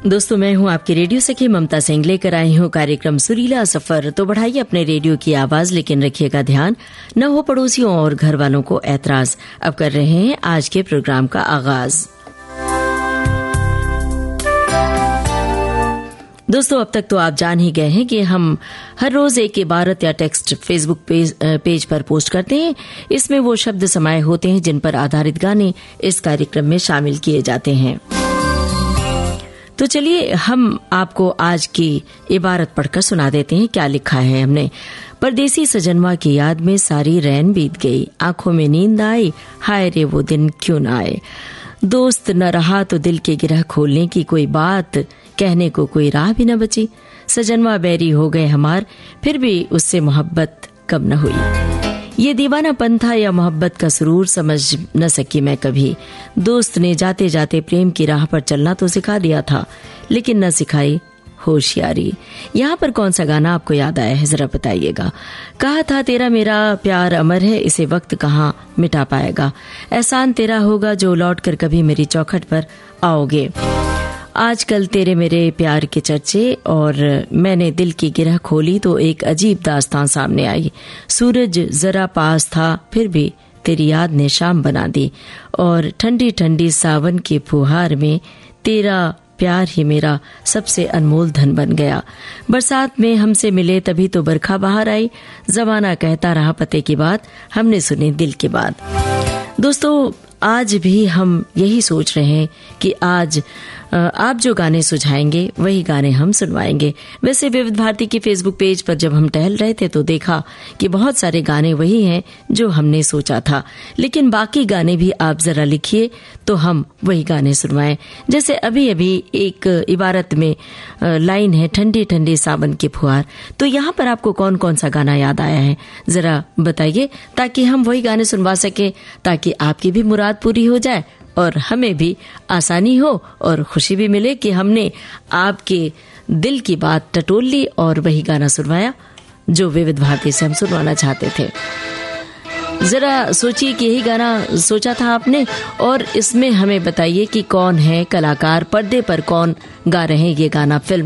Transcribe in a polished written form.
दोस्तों, मैं हूं आपकी रेडियो सखी ममता सिंह, लेकर आई हूं कार्यक्रम सुरीला सफर। तो बढ़ाइए अपने रेडियो की आवाज, लेकिन रखिएगा ध्यान, न हो पड़ोसियों और घर वालों को ऐतराज। अब कर रहे हैं आज के प्रोग्राम का आगाज। दोस्तों, अब तक तो आप जान ही गए हैं कि हम हर रोज एक इबारत या टेक्स्ट फेसबुक पेज पर पोस्ट करते हैं। इसमें वो शब्द समाये होते हैं जिन पर आधारित गाने इस कार्यक्रम में शामिल किए जाते हैं। तो चलिए हम आपको आज की इबारत पढ़कर सुना देते हैं। क्या लिखा है हमने। परदेसी सजनवा की याद में सारी रैन बीत गई, आंखों में नींद आई, हाय रे वो दिन क्यों न आए। दोस्त न रहा तो दिल के गिरह खोलने की कोई बात, कहने को कोई राह भी न बची। सजनवा बैरी हो गए हमार, फिर भी उससे मोहब्बत कब न हुई। ये दीवानापन था या मोहब्बत का सुरूर, समझ न सकी मैं कभी। दोस्त ने जाते जाते प्रेम की राह पर चलना तो सिखा दिया था, लेकिन न सिखाई होशियारी। यहाँ पर कौन सा गाना आपको याद आया है, जरा बताइएगा। कहा था तेरा मेरा प्यार अमर है, इसे वक्त कहाँ मिटा पाएगा। एहसान तेरा होगा जो लौट कर कभी मेरी चौखट पर आओगे। आजकल तेरे मेरे प्यार के चर्चे, और मैंने दिल की गिरह खोली तो एक अजीब दास्तान सामने आई। सूरज जरा पास था, फिर भी तेरी याद ने शाम बना दी, और ठंडी ठंडी सावन की फुहार में तेरा प्यार ही मेरा सबसे अनमोल धन बन गया। बरसात में हमसे मिले तभी तो बरखा बाहर आई, जमाना कहता रहा पते की बात, हमने सुनी दिल की बात। दोस्तों, आज भी हम यही सोच रहे हैं कि आज आप जो गाने सुझाएंगे वही गाने हम सुनवाएंगे। वैसे विविध भारती के फेसबुक पेज पर जब हम टहल रहे थे तो देखा कि बहुत सारे गाने वही हैं जो हमने सोचा था, लेकिन बाकी गाने भी आप जरा लिखिए तो हम वही गाने सुनवाएं। जैसे अभी अभी एक इबारत में लाइन है, ठंडी ठंडी सावन की फुहार। तो यहाँ पर आपको कौन कौन सा गाना याद आया है, जरा बताइए, ताकि हम वही गाने सुनवा सके, ताकि आपकी भी मुराद पूरी हो जाए और हमें भी आसानी हो और खुशी भी मिले कि हमने आपके दिल की बात टटोल ली और वही गाना सुनवाया जो विविध भारती से हम सुनवाना चाहते थे। जरा सोचिए कि यही गाना सोचा था आपने, और इसमें हमें बताइए कि कौन है कलाकार, पर्दे पर कौन गा रहे हैं ये गाना, फिल्म